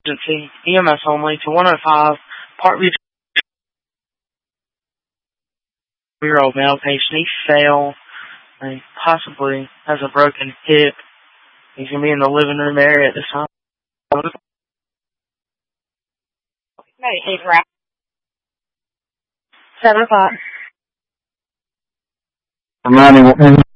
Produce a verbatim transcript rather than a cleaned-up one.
emergency, E M S only, to one oh five, Parkview. Year-old male patient. He fell and possibly has a broken hip. He's going to be in the living room area at this time. seven o'clock. Reminding